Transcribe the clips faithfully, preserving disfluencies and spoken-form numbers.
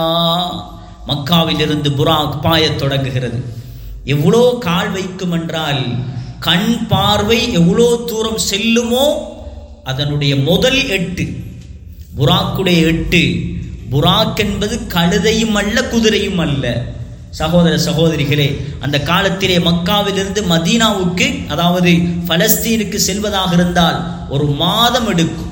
மக்காவிலிருந்து புராக் பாயத் தொடங்குகிறது. எவ்வளோ கால் வைக்கும் என்றால் கண் பார்வை எவ்வளோ தூரம் செல்லுமோ அதனுடைய முதல் எட்டு புராக்குடைய எட்டு. புராக் என்பது கழுதையும் அல்ல குதிரையும் அல்ல. சகோதர சகோதரிகளே, அந்த காலத்திலே மக்காவிலிருந்து மதீனாவுக்கு, அதாவது பலஸ்தீனுக்கு செல்வதாக இருந்தால் ஒரு மாதம் எடுக்கும்.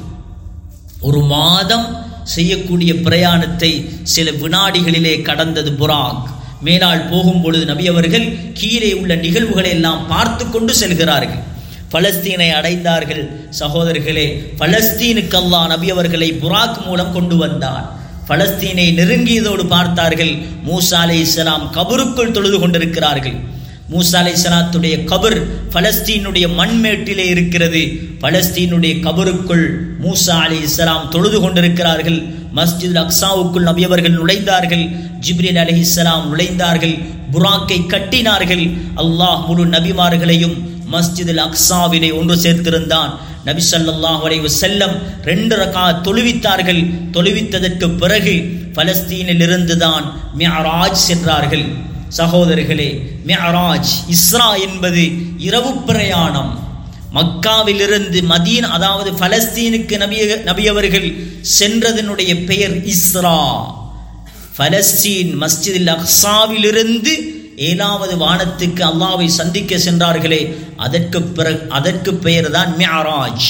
ஒரு மாதம் செய்யக்கூடிய பிரயாணத்தை சில வினாடிகளிலே கடந்தது புராக். மேலால் போகும் பொழுது நபி அவர்கள் கீழே உள்ள நிகழ்வுகளை எல்லாம் பார்த்து கொண்டு செல்கிறார்கள். பலஸ்தீனை அடைந்தார்கள். சகோதரர்களே, பலஸ்தீனுக்கு அல்லாஹ் நபி அவர்களை புராக் மூலம் கொண்டு வந்தார். பலஸ்தீனை நெருங்கியதோடு பார்த்தார்கள், மூசா அலைஹிஸ்ஸலாம் கபருக்குள் தொழுது கொண்டிருக்கிறார்கள். மூசா அலைஹிஸ்ஸலாத்துடைய கபர் பலஸ்தீனுடைய மண்மேட்டிலே இருக்கிறது. பலஸ்தீனுடைய கபருக்குள் மூசா அலைஹிஸ்ஸலாம் தொழுது கொண்டிருக்கிறார்கள். மஸ்ஜித் அக்ஸாவுக்குள் நபி அவர்கள் நுழைந்தார்கள். ஜிப்ரீல் அலைஹிஸ்ஸலாம் நுழைந்தார்கள். புராக்கை கட்டினார்கள். அல்லாஹ் முழு நபிமார்களையும் மஸ்ஜித் அக்ஸாவிலே ஒன்று சேர்த்திருந்தான். நபி ஸல்லல்லாஹு அலைஹி வஸல்லம் ரெண்டு ரக்காத் தொழுவித்தார்கள். தொழுவித்ததற்கு பிறகு பலஸ்தீனில் இருந்துதான் மிஅராஜ் சென்றார்கள். சகோதரர்களே, மிஅராஜ் இஸ்ரா என்பது இரவு பிரயாணம். மக்காவிலிருந்து மதீனா, அதாவது பலஸ்தீனுக்கு நபி நபி அவர்கள் சென்றதனுடைய பெயர் இஸ்ரா. பலஸ்தீன் மஸ்ஜித் அக்ஸாவிலிருந்து ஏழாவது வானத்துக்கு அல்லாஹ்வை சந்திக்க சென்றார்களே, அதற்கு பிறகு அதற்கு பெயர் தான் மிஅராஜ்.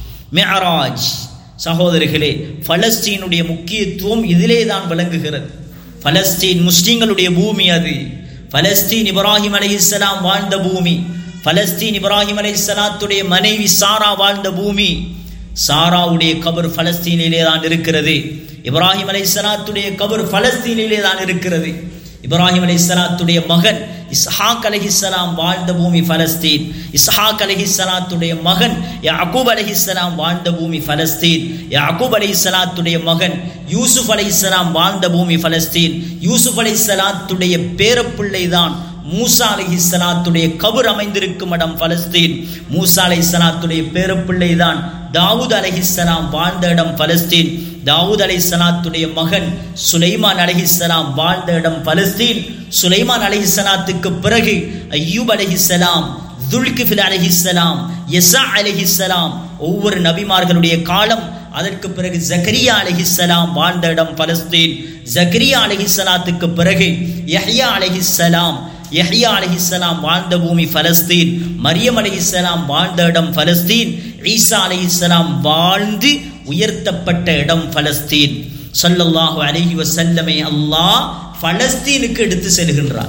மிஅராஜ். சகோதரர்களே, பலஸ்தீனுடைய முக்கியத்துவம் இதிலே தான் விளங்குகிறது. பலஸ்தீன் முஸ்லிம்களுடைய பூமி. அது பலஸ்தீன் இப்ராஹிம் அலைஹிஸ்ஸலாம் வாழ்ந்த பூமி. பலஸ்தீன் இப்ராஹிம் அலைஹிஸ்ஸலாத்துடைய மனைவி சாரா வாழ்ந்த பூமி. சாராவுடைய கபர் பலஸ்தீனிலே தான் இருக்கிறது. இப்ராஹிம் அலைஹிஸ்ஸலாத்துடைய கபர் பலஸ்தீனிலே தான் இருக்கிறது. இப்ராஹிம் அலைஹிஸ்ஸலாத்துடைய மகன் இஸ்ஹாக் அலைஹிஸ்ஸலாம் வாழ்ந்த பூமி பலஸ்தீன். இஸ்ஹாக் அலைஹிஸ்ஸலாத்துடைய மகன் யாக்கூப் அலைஹிஸ்ஸலாம் வாழ்ந்த பூமி பலஸ்தீன். யாக்கூப் அலைஹிஸ்ஸலாத்துடைய மகன் யூசுப் அலைஹிஸ்ஸலாம் வாழ்ந்த பூமி பலஸ்தீன். யூசுப் அலைஹிஸ்ஸலாத்துடைய பேரப்பிள்ளை தான் மூசா அலைஹிஸ்ஸலாத்துடைய கபர் அமைந்திருக்கும் இடம் பலஸ்தீன். மூசா அலைஹிஸ்ஸலாத்துடைய பேரப்பிள்ளை தான் தாவூத் அலைஹிஸ்ஸலாம் வாழ்ந்த இடம் பலஸ்தீன். தாவூத் அலைஹிஸ்ஸலாத்துடைய மகன் சுலைமான் அலைஹிஸ்ஸலாம் வாழ்ந்த இடம் பலஸ்தீன். சுலைமான் அலைஹிஸ்ஸலாத்துக்கு பிறகு அய்யூப் அலைஹிஸ்ஸலாம், துல்கிஃபில் அலைஹிஸ்ஸலாம், யஸா அலைஹிஸ்ஸலாம், ஒவ்வொரு நபிமார்களுடைய காலம். அதற்கு பிறகு ஜக்கரியா அலைஹிஸ்ஸலாம் வாழ்ந்த இடம் பலஸ்தீன். ஜக்கரியா அலைஹிஸ்ஸலாத்துக்கு பிறகு யஹ்யா அலைஹிஸ்ஸலாம், யஹ்யா அலைஹிஸ்ஸலாம் வாழ்ந்த பூமி பலஸ்தீன். மரியம் அலைஹிஸ்ஸலாம் வாழ்ந்த இடம் பலஸ்தீன். ஈசா அலைஹிஸ்ஸலாம் வாழ்ந்து உயர்த்தப்பட்ட இடம் பலஸ்தீன். ஸல்லல்லாஹு அலைஹி வஸல்லமை அல்லாஹ் பலஸ்தீனுக்கு எடுத்து செல்கின்றார்.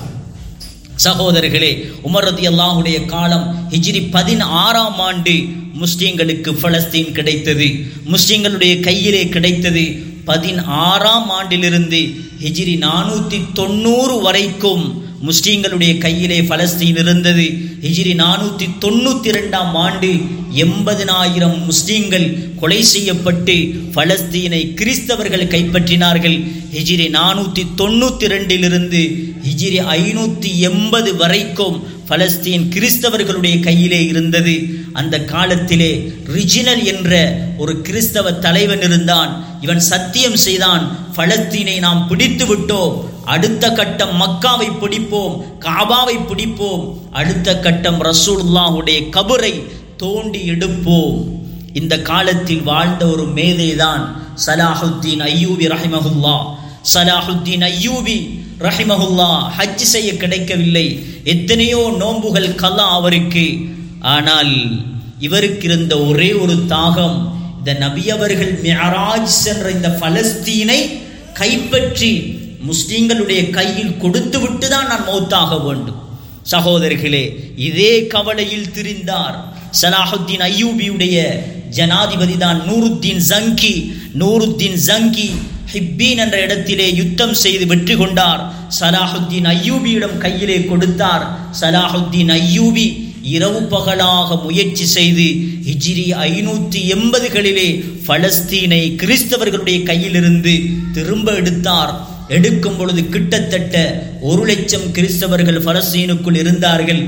சகோதரர்களே, உமர் ரலியல்லாஹுடைய காலம் ஹிஜ்ரி பதினாறாம் ஆண்டு முஸ்லிம்களுக்கு பலஸ்தீன் கிடைத்தது. முஸ்லிம்களுடைய கையிலே கிடைத்தது. பதினாறாம் ஆண்டிலிருந்து ஹிஜ்ரி நானூற்றி தொண்ணூறு வரைக்கும் முஸ்லிம்களுடைய கையிலே பலஸ்தீன் இருந்தது. ஹிஜ்ரி நானூற்றி தொண்ணூற்றி இரண்டாம் ஆண்டு எண்பதினாயிரம் முஸ்லிம்கள் கொலை செய்யப்பட்டு பலஸ்தீனை கிறிஸ்தவர்கள் கைப்பற்றினார்கள். ஹிஜ்ரி நானூற்றி தொண்ணூற்றி ரெண்டிலிருந்து ஹிஜ்ரி ஐநூற்றி எண்பது வரைக்கும் பலஸ்தீன் கிறிஸ்தவர்களுடைய கையிலே இருந்தது. அந்த காலத்திலே ரிஜினல் என்ற ஒரு கிறிஸ்தவ தலைவன் இருந்தான். இவன் சத்தியம் செய்தான், பலஸ்தீனை நாம் பிடித்து விட்டோம், அடுத்த கட்டம் மக்காவை பிடிப்போம், காபாவை பிடிப்போம், அடுத்த கட்டம் ரசூலுல்லாஹுடைய கபரை தோண்டி எடுப்போம். இந்த காலத்தில் வாழ்ந்த ஒரு மேதைதான் சலாஹுத்தீன் அய்யூபி ரஹிமஹுல்லா. சலாஹுத்தீன் அய்யூபி ரஹிமஹுல்லா ஹஜ் செய்ய கிடைக்கவில்லை. எத்தனையோ நோன்புகள் கலா அவருக்கு. ஆனால் இவருக்கு இருந்த ஒரே ஒரு தாகம், இந்த நபி அவர்கள் மிஅராஜ் சென்ற இந்த பலஸ்தீனை கைப்பற்றி முஸ்லிம்களுடைய கையில் கொடுத்து விட்டு தான் நான் மௌத்தாக வேண்டும். சகோதரர்களே, இதே கவலையில் திரிந்தார். சலாஹுத்தீன் அய்யூபியுடைய ஜனாதிபதி தான் நூருத்தீன் ஜங்கி. நூருத்தீன் ஜங்கி ஹிப்பீன் என்ற இடத்திலே யுத்தம் செய்து வெற்றி கொண்டார். சலாஹுத்தீன் அய்யூபியிடம் கையிலே கொடுத்தார். சலாஹுத்தீன் அய்யூபி இரவு பகலாக முயற்சி செய்து ஹிஜ்ரி ஐநூற்றி எண்பதுகளிலே பலஸ்தீனை கிறிஸ்தவர்களுடைய கையிலிருந்து திரும்ப எடுத்தார். எடுக்கும் பொழுது கிட்டத்தட்ட ஒரு லட்சம் கிறிஸ்தவர்கள் பலஸ்தீனுக்குள் இருந்தார்கள்.